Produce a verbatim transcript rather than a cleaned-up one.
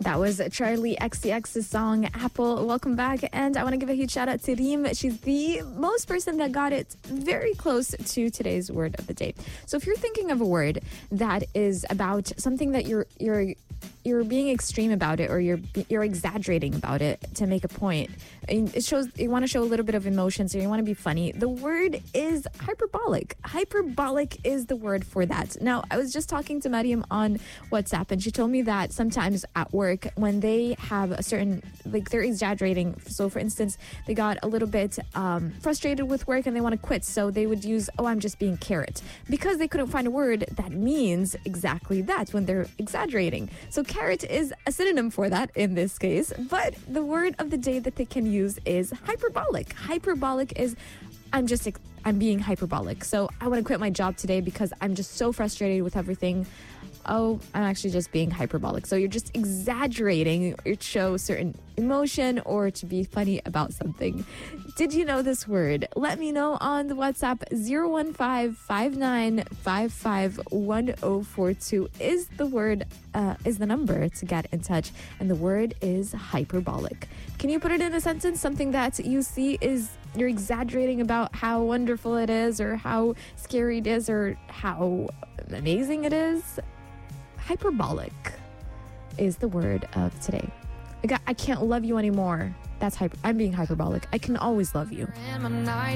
That was Charlie X C X's song, Apple. Welcome back. And I want to give a huge shout out to Reem. She's the most person that got it very close to today's word of the day. So if you're thinking of a word that is about something that you're you're you're being extreme about it, or you're you're exaggerating about it to make a point, and it shows you want to show a little bit of emotion, so you want to be funny, the word is hyperbolic. Hyperbolic is the word for that. Now, I was just talking to Mariam on WhatsApp, and she told me that sometimes at work, when they have a certain, like they're exaggerating. So for instance, they got a little bit um, frustrated with work and they want to quit. So they would use, oh, I'm just being carrot, because they couldn't find a word that means exactly that when they're exaggerating. So carrot is a synonym for that in this case, but the word of the day that they can use is hyperbolic. Hyperbolic is, I'm just, I'm being hyperbolic. So I want to quit my job today because I'm just so frustrated with everything. Oh, I'm actually just being hyperbolic. So you're just exaggerating or to show certain emotion or to be funny about something. Did you know this word? Let me know on the WhatsApp. Zero one five five nine five five one zero four two is the word, uh, is the number to get in touch. And the word is hyperbolic. Can you put it in a sentence? Something that you see is you're exaggerating about how wonderful it is, or how scary it is, or how amazing it is. Hyperbolic is the word of today. I, got, I can't love you anymore. That's hyper. I'm being hyperbolic. I can always love you.